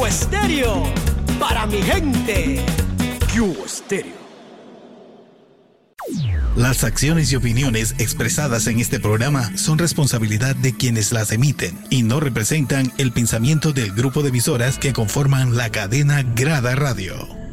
Estéreo, para mi gente. Cubo Estéreo. Las acciones y opiniones expresadas en este programa son responsabilidad de quienes las emiten y no representan el pensamiento del grupo de emisoras que conforman la cadena Grada Radio.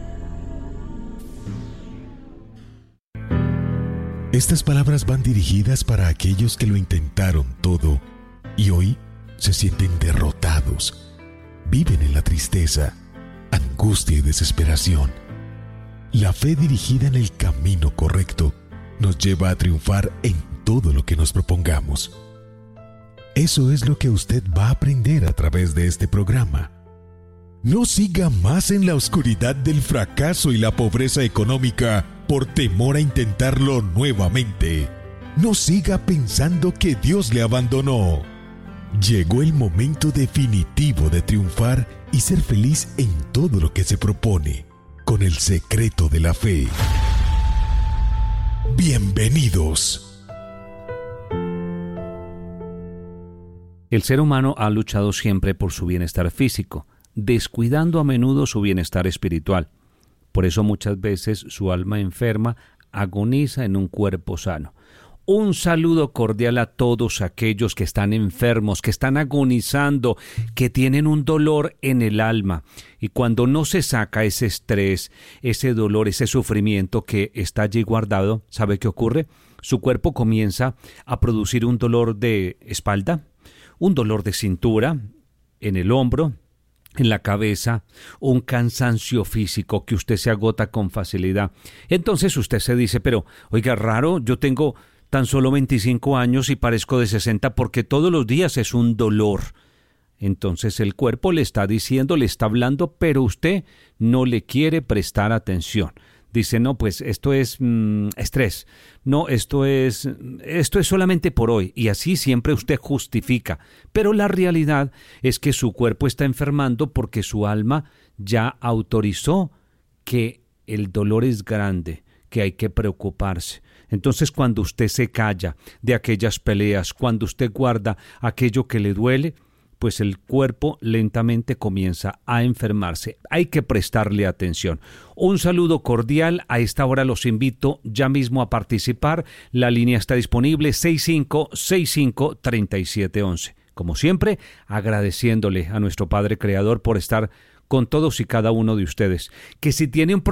Estas palabras van dirigidas para aquellos que lo intentaron todo y hoy se sienten derrotados. Viven en la tristeza, angustia y desesperación. La fe dirigida en el camino correcto nos lleva a triunfar en todo lo que nos propongamos. Eso es lo que usted va a aprender a través de este programa. No siga más en la oscuridad del fracaso y la pobreza económica por temor a intentarlo nuevamente. No siga pensando que Dios le abandonó. Llegó el momento definitivo de triunfar y ser feliz en todo lo que se propone, con el secreto de la fe. Bienvenidos. El ser humano ha luchado siempre por su bienestar físico, descuidando a menudo su bienestar espiritual. Por eso muchas veces su alma enferma agoniza en un cuerpo sano. Un saludo cordial a todos aquellos que están enfermos, que están agonizando, que tienen un dolor en el alma. Y cuando no se saca ese estrés, ese dolor, ese sufrimiento que está allí guardado, ¿sabe qué ocurre? Su cuerpo comienza a producir un dolor de espalda, un dolor de cintura, en el hombro, en la cabeza, un cansancio físico que usted se agota con facilidad. Entonces usted se dice, pero, oiga, raro, yo tengo tan solo 25 años y parezco de 60 porque todos los días es un dolor. Entonces el cuerpo le está diciendo, le está hablando, pero usted no le quiere prestar atención. Dice, no, pues esto es estrés. No, esto es solamente por hoy. Y así siempre usted justifica. Pero la realidad es que su cuerpo está enfermando porque su alma ya autorizó que el dolor es grande, que hay que preocuparse. Entonces, cuando usted se calla de aquellas peleas, cuando usted guarda aquello que le duele, pues el cuerpo lentamente comienza a enfermarse. Hay que prestarle atención. Un saludo cordial. A esta hora los invito ya mismo a participar. La línea está disponible 6565-3711. Como siempre, agradeciéndole a nuestro Padre Creador por estar con todos y cada uno de ustedes. Que si tiene un